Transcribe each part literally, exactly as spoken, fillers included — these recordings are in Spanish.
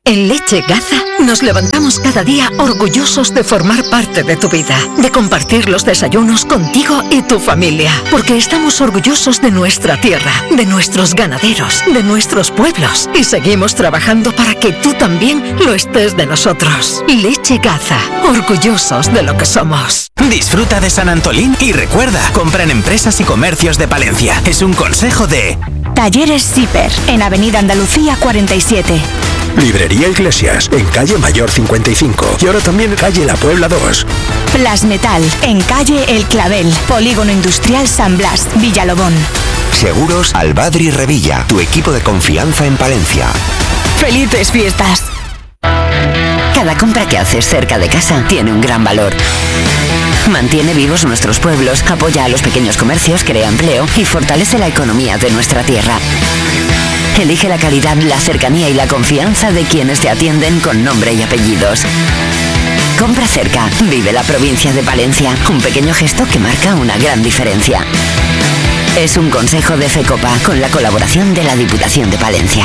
En Leche Gaza nos levantamos cada día orgullosos de formar parte de tu vida, de compartir los desayunos contigo y tu familia, porque estamos orgullosos de nuestra tierra, de nuestros ganaderos, de nuestros pueblos y seguimos trabajando para que tú también lo estés de nosotros. Leche Gaza, orgullosos de lo que somos. Disfruta de San Antolín y recuerda, compra en empresas y comercios de Palencia. Es un consejo de... Talleres Zipper, en Avenida Andalucía cuarenta y siete. Librería Iglesias, en calle Mayor cincuenta y cinco y ahora también calle La Puebla dos. Plasmetal, en calle El Clavel, Polígono Industrial San Blas, Villalobón. Seguros Albadri Revilla, tu equipo de confianza en Palencia. ¡Felices fiestas! Cada compra que haces cerca de casa tiene un gran valor. Mantiene vivos nuestros pueblos, apoya a los pequeños comercios, crea empleo y fortalece la economía de nuestra tierra. Elige la calidad, la cercanía y la confianza de quienes te atienden con nombre y apellidos. Compra cerca, vive la provincia de Palencia. Un pequeño gesto que marca una gran diferencia. Es un consejo de FECOPA con la colaboración de la Diputación de Palencia.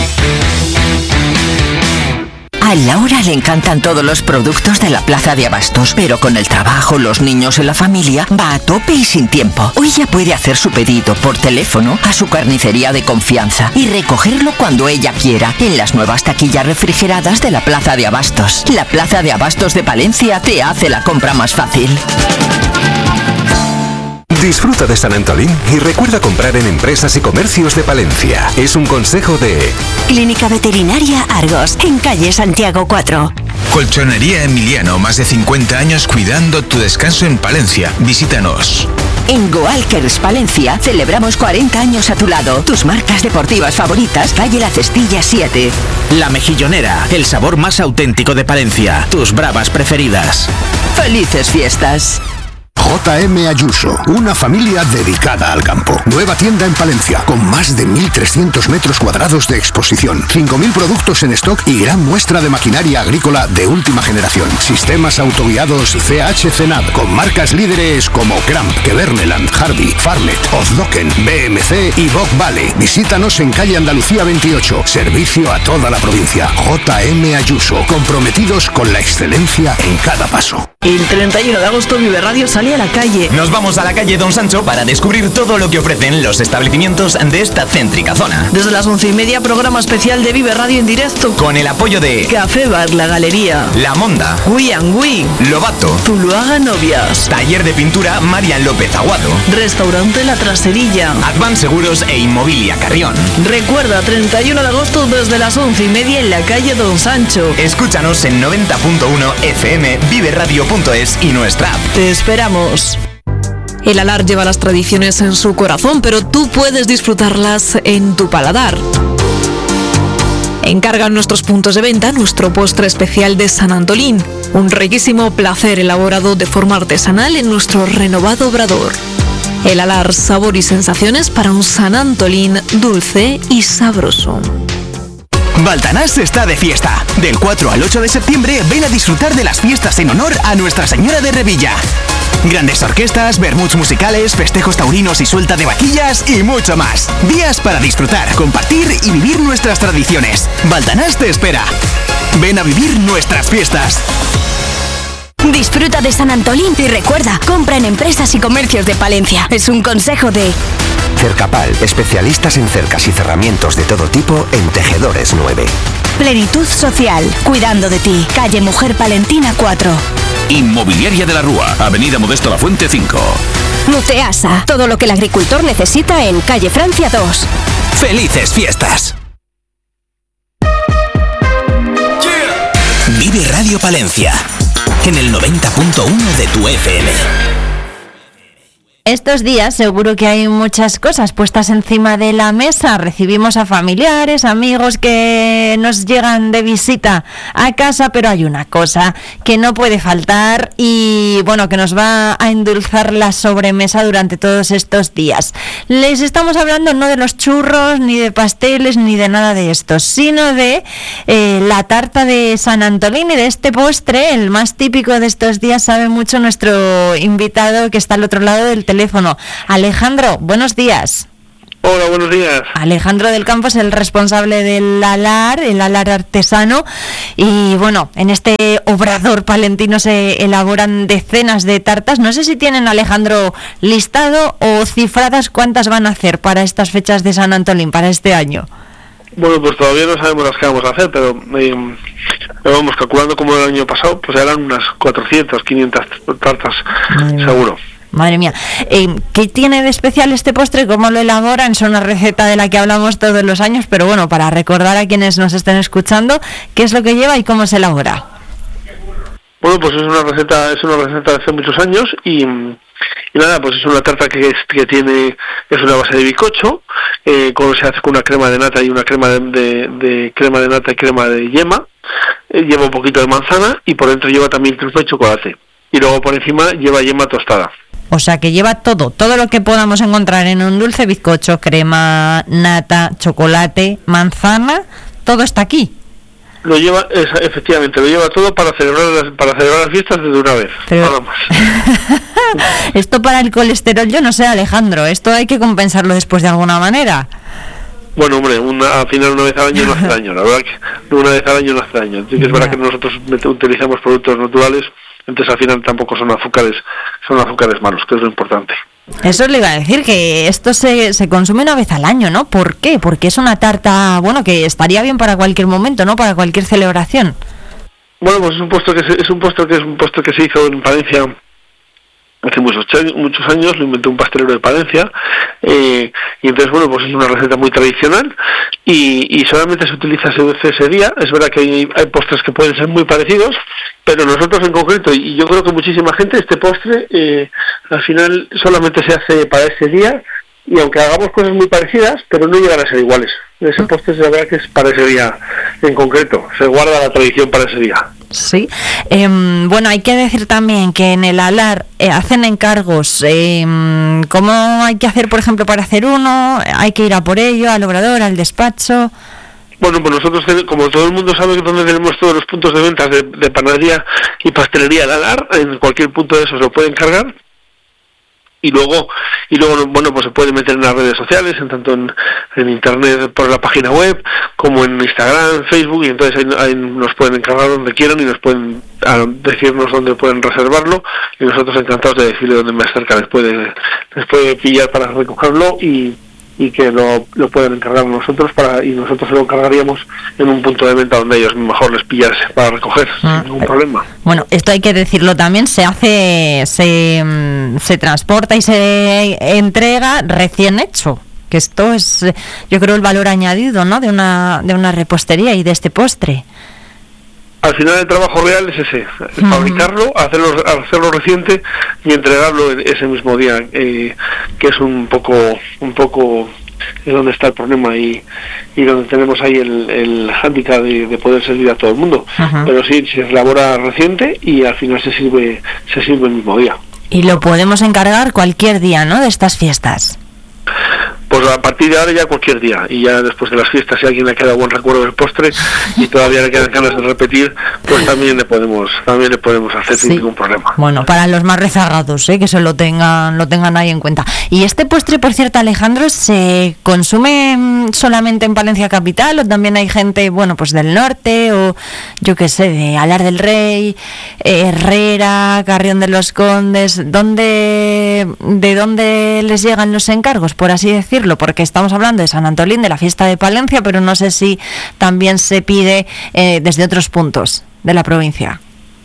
A Laura le encantan todos los productos de la Plaza de Abastos, pero con el trabajo, los niños y la familia va a tope y sin tiempo. Hoy ya puede hacer su pedido por teléfono a su carnicería de confianza y recogerlo cuando ella quiera en las nuevas taquillas refrigeradas de la Plaza de Abastos. La Plaza de Abastos de Palencia te hace la compra más fácil. Disfruta de San Antolín y recuerda comprar en empresas y comercios de Palencia. Es un consejo de... Clínica Veterinaria Argos, en calle Santiago cuatro. Colchonería Emiliano, más de cincuenta años cuidando tu descanso en Palencia. Visítanos. En Goalkers Palencia celebramos cuarenta años a tu lado. Tus marcas deportivas favoritas, calle La Cestilla siete. La Mejillonera, el sabor más auténtico de Palencia. Tus bravas preferidas. ¡Felices fiestas! J M Ayuso, una familia dedicada al campo. Nueva tienda en Palencia, con más de mil trescientos metros cuadrados de exposición, cinco mil productos en stock y gran muestra de maquinaria agrícola de última generación. Sistemas autoguiados C H Cenab, con marcas líderes como Cramp, Keverneland, Hardy, Farlet, Ozdoken, B M C y Bock Valley. Visítanos en calle Andalucía veintiocho. Servicio a toda la provincia. J M Ayuso, comprometidos con la excelencia en cada paso. El treinta y uno de agosto Vive Radio sale a la calle. Nos vamos a la calle Don Sancho para descubrir todo lo que ofrecen los establecimientos de esta céntrica zona. Desde las once y media, programa especial de Vive Radio en directo. Con el apoyo de Café Bar La Galería, La Monda, Wii and Wii, Lobato, Zuluaga Novias, Taller de Pintura Marian López Aguado, Restaurante La Traserilla, Advan Seguros e Inmobilia Carrión. Recuerda, treinta y uno de agosto desde las once y media en la calle Don Sancho. Escúchanos en noventa punto uno F M, vive radio punto es y nuestra app. Te esperamos. El Alar lleva las tradiciones en su corazón, pero tú puedes disfrutarlas en tu paladar. Encarga en nuestros puntos de venta nuestro postre especial de San Antolín, un riquísimo placer elaborado de forma artesanal en nuestro renovado obrador. El Alar, sabor y sensaciones para un San Antolín dulce y sabroso. Baltanás está de fiesta. Del cuatro al ocho de septiembre ven a disfrutar de las fiestas en honor a Nuestra Señora de Revilla. Grandes orquestas, vermuts musicales, festejos taurinos y suelta de vaquillas y mucho más. Días para disfrutar, compartir y vivir nuestras tradiciones. Baltanás te espera. Ven a vivir nuestras fiestas. Disfruta de San Antolín y recuerda, compra en empresas y comercios de Palencia. Es un consejo de... Cercapal, especialistas en cercas y cerramientos de todo tipo en Tejedores nueve. Plenitud Social, cuidando de ti. Calle Mujer Palentina cuatro. Inmobiliaria de la Rúa, Avenida Modesto Lafuente cinco. Nuteasa, todo lo que el agricultor necesita en calle Francia dos. ¡Felices fiestas! Yeah. Vive Radio Palencia, en el noventa punto uno de tu F M. Estos días seguro que hay muchas cosas puestas encima de la mesa. Recibimos a familiares, amigos que nos llegan de visita a casa, pero hay una cosa que no puede faltar y bueno, que nos va a endulzar la sobremesa durante todos estos días. Les estamos hablando no de los churros, ni de pasteles, ni de nada de esto, sino de eh, la tarta de San Antolín y de este postre, el más típico de estos días. Sabe mucho nuestro invitado que está al otro lado del teléfono. Alejandro, buenos días. Hola, buenos días. Alejandro del Campo es el responsable del Alar, el Alar artesano, y bueno, en este obrador palentino se elaboran decenas de tartas. No sé si tienen, Alejandro, listado o cifradas cuántas van a hacer para estas fechas de San Antolín, para este año. Bueno, pues todavía no sabemos las que vamos a hacer, pero eh, vamos calculando como el año pasado, pues eran unas cuatrocientas, quinientas tartas, Madre seguro. Mía. Madre mía, eh, ¿qué tiene de especial este postre? ¿Cómo lo elaboran? Es una receta de la que hablamos todos los años, pero bueno, para recordar a quienes nos estén escuchando, ¿qué es lo que lleva y cómo se elabora? Bueno, pues es una receta, es una receta de hace muchos años y, y nada, pues es una tarta que, es, que tiene, es una base de bizcocho, eh, con, se hace con una crema de nata y una crema de, de, de crema de nata y crema de yema, eh, lleva un poquito de manzana y por dentro lleva también trufa y chocolate y luego por encima lleva yema tostada. O sea que lleva todo, todo lo que podamos encontrar en un dulce, bizcocho, crema, nata, chocolate, manzana, todo está aquí. Lo lleva, es, efectivamente, lo lleva todo para celebrar las, para celebrar las fiestas de una vez. Pero... nada más. Esto para el colesterol, yo no sé, Alejandro, esto hay que compensarlo después de alguna manera. Bueno, hombre, una, al final una vez al año no hace daño, la verdad que una vez al año no hace daño. Sí que es verdad que nosotros utilizamos productos naturales, entonces al final tampoco son azúcares, son azúcares malos, que es lo importante. Eso le iba a decir, que esto se, se consume una vez al año, ¿no? ¿Por qué? Porque es una tarta, bueno, que estaría bien para cualquier momento, ¿no? Para cualquier celebración. Bueno, pues es un postre que se, es un postre que es un postre que se hizo en Palencia hace muchos, muchos años, lo inventó un pastelero de Palencia, eh, y entonces, bueno, pues es una receta muy tradicional y, y solamente se utiliza ese, ese día. Es verdad que hay, hay postres que pueden ser muy parecidos, pero nosotros en concreto, y yo creo que muchísima gente, este postre eh, al final solamente se hace para ese día, y aunque hagamos cosas muy parecidas, pero no llegan a ser iguales. Ese postre es la verdad que es para ese día en concreto, se guarda la tradición para ese día. Sí, eh, bueno, hay que decir también que en el Alar eh, hacen encargos. Eh, ¿Cómo hay que hacer, por ejemplo, para hacer uno? ¿Hay que ir a por ello, al obrador, al despacho? Bueno, pues nosotros, como todo el mundo sabe dónde tenemos todos los puntos de ventas de, de panadería y pastelería del Alar, en cualquier punto de esos lo pueden cargar. Y luego, y luego bueno, pues se puede meter en las redes sociales, en tanto en, en internet por la página web, como en Instagram, Facebook, y entonces ahí, ahí nos pueden encargar donde quieran y nos pueden a, decirnos dónde pueden reservarlo, y nosotros encantados de decirle dónde más cerca les puede, les puede pillar para recogerlo y, y que lo, lo pueden encargar nosotros para y nosotros se lo encargaríamos en un punto de venta donde ellos mejor les pillase para recoger ah, sin ningún problema. Bueno, esto hay que decirlo también, se hace, se, se transporta y se entrega recién hecho, que esto es, yo creo, el valor añadido, ¿no?, de una de una repostería y de este postre. Al final el trabajo real es ese, es uh-huh. fabricarlo, hacerlo, hacerlo reciente y entregarlo ese mismo día, eh, que es un poco, un poco es donde está el problema y, y donde tenemos ahí el, el hándicap de, de poder servir a todo el mundo. Uh-huh. Pero sí, se elabora reciente y al final se sirve, se sirve el mismo día. Y lo podemos encargar cualquier día, ¿no?, de estas fiestas. Pues a partir de ahora ya cualquier día, y ya después de las fiestas, si a alguien le queda buen recuerdo del postre y todavía le quedan ganas de repetir, pues también le podemos también le podemos hacer sí. sin ningún problema. Bueno, para los más rezagados, ¿eh?, que se lo tengan lo tengan ahí en cuenta. Y este postre, por cierto, Alejandro, ¿se consume solamente en Palencia capital o también hay gente, bueno, pues del norte o yo qué sé, de Alar del Rey, Herrera, Carrión de los Condes? ¿Dónde, de dónde les llegan los encargos, por así decirlo? Porque estamos hablando de San Antolín, de la fiesta de Palencia, pero no sé si también se pide eh, desde otros puntos de la provincia.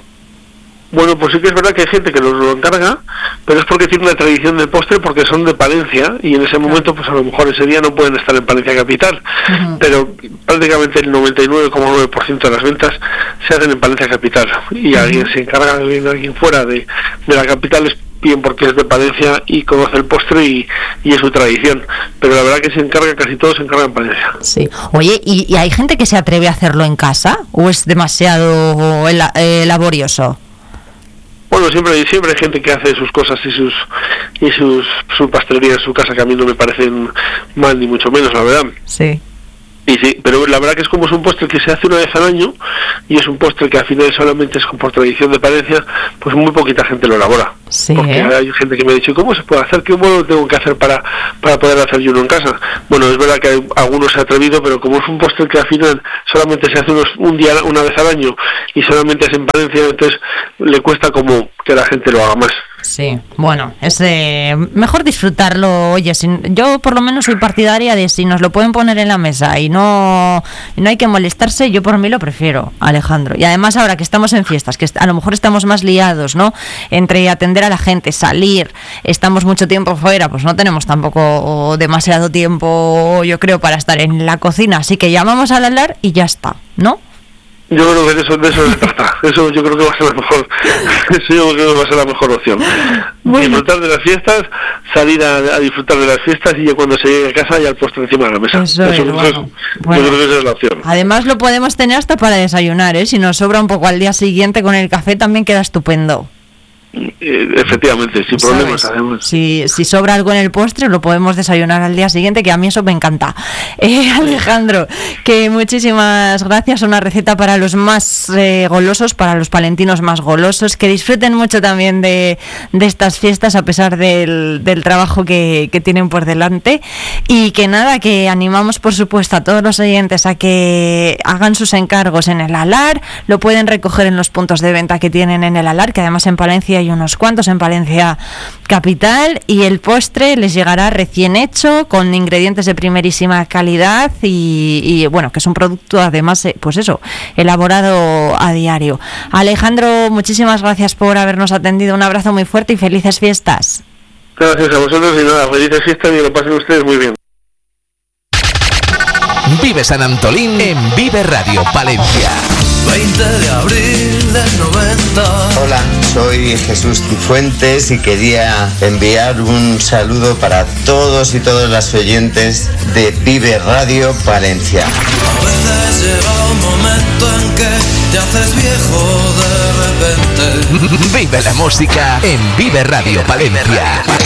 Bueno, pues sí que es verdad que hay gente que los lo encarga, pero es porque tiene una tradición de postre, porque son de Palencia, y en ese momento, pues a lo mejor ese día no pueden estar en Palencia capital, uh-huh. pero prácticamente el noventa y nueve coma nueve por ciento de las ventas se hacen en Palencia capital, y uh-huh. alguien se encarga de alguien fuera de, de la capital, es bien porque es de Palencia y conoce el postre y, y es su tradición, pero la verdad que se encarga, casi todo se encarga en Palencia. Sí. Oye, ¿y, y hay gente que se atreve a hacerlo en casa o es demasiado eh, laborioso? Bueno, siempre, siempre hay gente que hace sus cosas y sus y sus su pastelería en su casa, que a mí no me parecen mal ni mucho menos, la verdad. Sí. Y sí, pero la verdad que es como es un postre que se hace una vez al año y es un postre que al final solamente es por tradición de Palencia, pues muy poquita gente lo elabora. Sí, porque ¿eh? Hay gente que me ha dicho, ¿cómo se puede hacer? ¿Qué bueno tengo que hacer para, para poder hacer yo uno en casa? Bueno, es verdad que hay, algunos se ha atrevido, pero como es un postre que al final solamente se hace unos, un día, una vez al año y solamente es en Palencia, entonces le cuesta como que la gente lo haga más. Sí, bueno, es eh, mejor disfrutarlo. Oye, si, yo por lo menos soy partidaria de si nos lo pueden poner en la mesa y no, y no hay que molestarse, yo por mí lo prefiero, Alejandro. Y además ahora que estamos en fiestas, que a lo mejor estamos más liados, ¿no? Entre atender a la gente, salir, estamos mucho tiempo fuera, pues no tenemos tampoco demasiado tiempo, yo creo, para estar en la cocina. Así que llamamos al alar y ya está, ¿no? Yo creo que de eso, de eso se trata. Eso yo creo que va a ser la mejor. Eso yo creo que va a ser la mejor opción. Bueno. Disfrutar de las fiestas, salir a, a disfrutar de las fiestas y ya cuando se llegue a casa ya el postre encima de la mesa. Eso, eso, es, eso, bueno. eso Bueno. Yo creo que esa es la opción. Además lo podemos tener hasta para desayunar, ¿eh? Si nos sobra un poco al día siguiente con el café también queda estupendo. Efectivamente, sin problemas. Además. Si, si sobra algo en el postre lo podemos desayunar al día siguiente, que a mí eso me encanta. eh, Alejandro, que muchísimas gracias. Una receta para los más eh, golosos, para los palentinos más golosos, que disfruten mucho también de, de estas fiestas a pesar del, del trabajo que, que tienen por delante. Y que nada, que animamos por supuesto a todos los oyentes a que hagan sus encargos en el Alar. Lo pueden recoger en los puntos de venta que tienen en el Alar, que además en Palencia hay unos cuantos, en Palencia capital, y el postre les llegará recién hecho con ingredientes de primerísima calidad y, y bueno, que es un producto además, pues eso, elaborado a diario. Alejandro, muchísimas gracias por habernos atendido, un abrazo muy fuerte y felices fiestas. Gracias a vosotros y nada, felices fiestas y que lo pasen ustedes muy bien. Vive San Antolín en Vive Radio Palencia. veinte de abril del noventa. Hola, soy Jesús Cifuentes y quería enviar un saludo para todos y todas las oyentes de Vive Radio Palencia. A veces llega un momento en que te haces viejo de repente. Vive la música en Vive Radio Palencia.